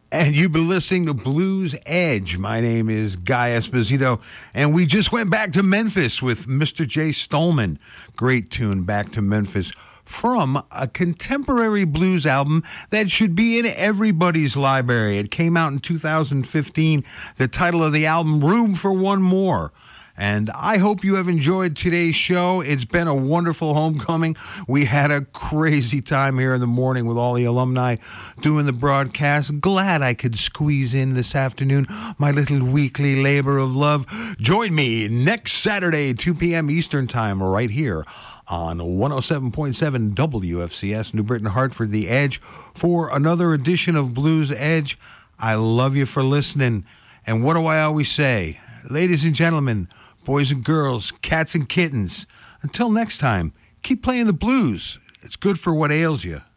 And you've been listening to Blues Edge. My name is Guy Esposito, and we just went back to Memphis with Mr. Jay Stallman. Great tune, Back to Memphis, from a contemporary blues album that should be in everybody's library. It came out in 2015. The title of the album, Room for One More. And I hope you have enjoyed today's show. It's been a wonderful homecoming. We had a crazy time here in the morning with all the alumni doing the broadcast. Glad I could squeeze in this afternoon my little weekly labor of love. Join me next Saturday, 2 p.m. Eastern Time, right here on 107.7 WFCS, New Britain, Hartford, The Edge, for another edition of Blues Edge. I love you for listening. And what do I always say? Ladies and gentlemen, boys and girls, cats and kittens, until next time, keep playing the blues. It's good for what ails you.